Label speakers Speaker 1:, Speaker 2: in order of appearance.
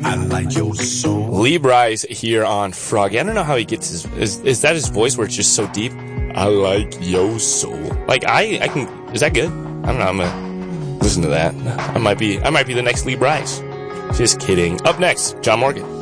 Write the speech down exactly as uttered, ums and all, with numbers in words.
Speaker 1: I like your soul.
Speaker 2: Lee Bryce here on Froggy. I don't know how he gets his, is, is that his voice where it's just so deep? I like your soul. Like, I, I can, is that good? I don't know, I'm gonna listen to that. I might be, I might be the next Lee Bryce. Just kidding. Up next, John Morgan.